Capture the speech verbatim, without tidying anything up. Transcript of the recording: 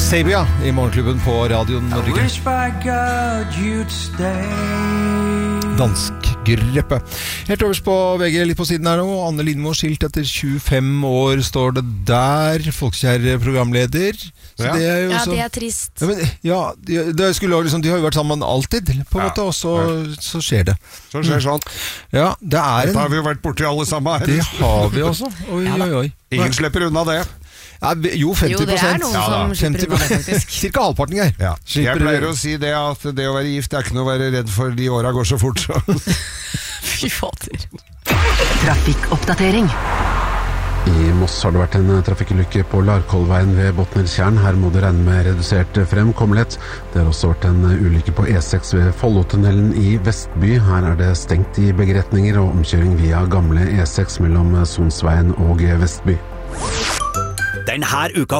Sabia i Morgenklubben på Radio Norge. Dansk gruppe. Helt øverst på V G, litt på siden her nå. Anne Lindmo skilt etter tjuefem år, står det der. Folkekjær programleder. Så ja. Det er jo ja, så... det er trist. Ja, men, ja de, de, skulle, liksom, de har jo vært sammen alltid, på en ja. måte, og så, så skjer det. Så skjer sånn. Ja, det er en... Dette har vi jo vært borti alle sammen her. Det har vi også. Oi, ja, oi, oi. Ingen slipper unna det. Ja, jo, femti prosent. Jo, det er noen ja, som slipper unna det, faktisk. Cirka halvparten her. Ja. Jeg pleier å si det at det å være gift er ikke noe å være redd for, de åra går så fort. Så. Fy fader. Trafikkoppdatering. I Moss har det vært en trafikkulykke på Larkollveien ved Botneltjern. Her må du regne med redusert fremkommelighet. Det har også vært en ulykke på E seks ved Follotunnelen i Vestby. Her er det stengt i begge retninger og omkjøring via gamle E seks mellom Sonsveien og Vestby. Den her uka